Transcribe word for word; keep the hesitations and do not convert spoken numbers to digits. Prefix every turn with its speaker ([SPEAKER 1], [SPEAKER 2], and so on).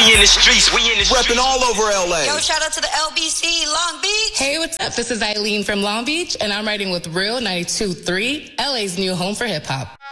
[SPEAKER 1] We in the streets, we in the streets.
[SPEAKER 2] Repping all over L A.
[SPEAKER 3] Yo, shout out to the L B C, Long Beach.
[SPEAKER 4] Hey, what's up? This is Eileen from Long Beach, and I'm writing with Real ninety-two point three, L A's new home for hip hop.